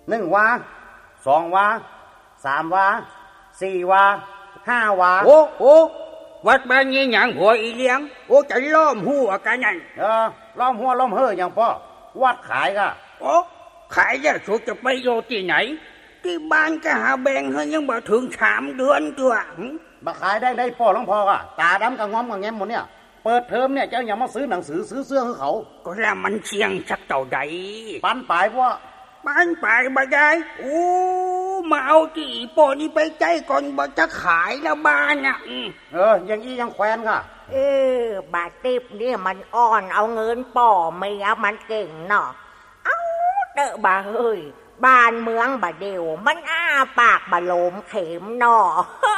1 วา 2 วา 3 วา 4 วา 5 วาโอ้วัดบ้านนี้หยังหัวอีเลี้ยงโอ้จะล้อมหัวกันนั่นล้อมหัวล้อมเฮ่ออย่างพ่อวัดขายก็ขายแล้วสุดจะไปอยู่ที่ไหนที่บ้านก็หาแบ่งให้ยังบ่ถึง3 เดือนตัวมาขายได้พ่อหลวงพ่อก็ตาดำกับง้อมกับแง้มหมดเนี่ยเปิดเทอมเนี่ยเจ้าอย่ามาซื้อหนังสือซื้อเสื้อให้เขาก็แล้วมันเสี่ยงสักเท่าใดปันปลายพ่อปันปลายบ่ได้โอ้มาเอาที่ปอนี่ไปใจก่อนบ่จะขายแล้วบ้านน่ะอย่างอี้ยังแควนค่ะบาติบนี่มันอ่อนเอาเงินป่อเมียมันเก่งเนาะเอาเด้อบาเฮ้ยบ้านเมืองบาเดียวมันอ้าปากบาโลมเข็มเนาะ